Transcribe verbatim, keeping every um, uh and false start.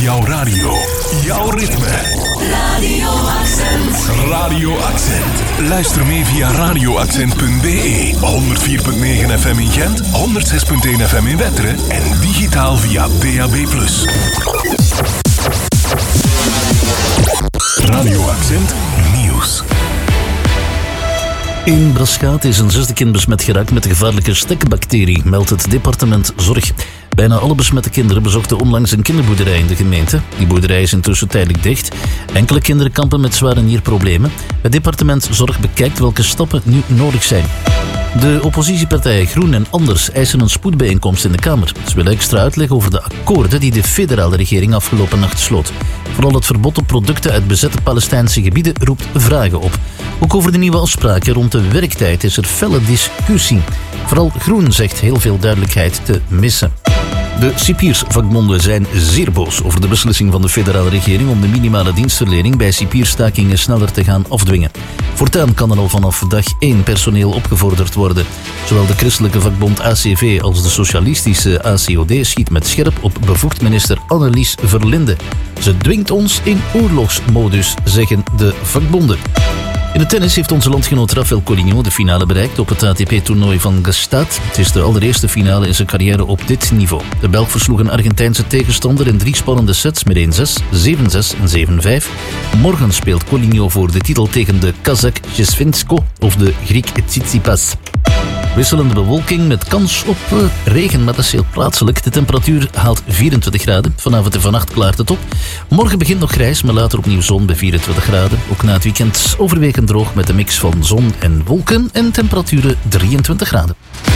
Jouw radio, jouw ritme. Radio Accent. Radio Accent. Luister mee via radio accent punt b e. honderd vier komma negen F M in Gent, honderd zes komma één F M in Wetteren en digitaal via D A B plus. Radio Accent Nieuws. In Braschaat is een zesde kind besmet geraakt met de gevaarlijke stekbacterie, meldt het departement Zorg. Bijna alle besmette kinderen bezochten onlangs een kinderboerderij in de gemeente. Die boerderij is intussen tijdelijk dicht. Enkele kinderen kampen met zware nierproblemen. Het departement Zorg bekijkt welke stappen nu nodig zijn. De oppositiepartijen Groen en Anders eisen een spoedbijeenkomst in de Kamer. Ze willen extra uitleg over de akkoorden die de federale regering afgelopen nacht sloot. Vooral het verbod op producten uit bezette Palestijnse gebieden roept vragen op. Ook over de nieuwe afspraken rond de werktijd is er felle discussie. Vooral Groen zegt heel veel duidelijkheid te missen. De cipiersvakbonden zijn zeer boos over de beslissing van de federale regering om de minimale dienstverlening bij cipierstakingen sneller te gaan afdwingen. Voortaan kan er al vanaf dag één personeel opgevorderd worden. Zowel de christelijke vakbond A C V als de socialistische A C O D schiet met scherp op bevoegd minister Annelies Verlinde. Ze dwingt ons in oorlogsmodus, zeggen de vakbonden. In de tennis heeft onze landgenoot Rafael Coligno de finale bereikt op het A T P-toernooi van Gstaad. Het is de allereerste finale in zijn carrière op dit niveau. De Belg versloeg een Argentijnse tegenstander in drie spannende sets met één zes, zeven zes en zeven vijf. Morgen speelt Coligno voor de titel tegen de Kazak Jesvinsko of de Griek Tsitsipas. Wisselende bewolking met kans op uh, regen, maar dat is heel plaatselijk. De temperatuur haalt vierentwintig graden. Vanavond en vannacht klaart het op. Morgen begint nog grijs, maar later opnieuw zon bij vierentwintig graden. Ook na het weekend overwegend droog met een mix van zon en wolken en temperaturen drieëntwintig graden.